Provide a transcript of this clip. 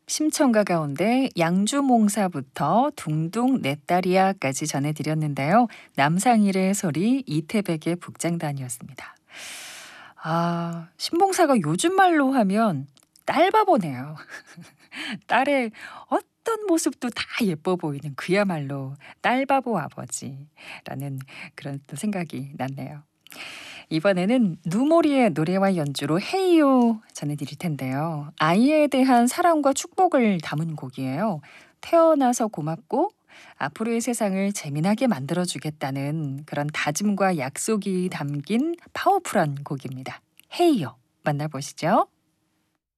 심청가 가운데 양주몽사부터 둥둥 내 딸이야까지 전해드렸는데요. 남상일의 소리, 이태백의 북장단이었습니다. 신봉사가 요즘 말로 하면 딸바보네요. 딸의 어떤 모습도 다 예뻐 보이는 그야말로 딸바보 아버지라는 그런 또 생각이 났네요. 이번에는 누모리의 노래와 연주로 헤이요 전해드릴 텐데요. 아이에 대한 사랑과 축복을 담은 곡이에요. 태어나서 고맙고 앞으로의 세상을 재미나게 만들어주겠다는 그런 다짐과 약속이 담긴 파워풀한 곡입니다. 헤이요 만나보시죠.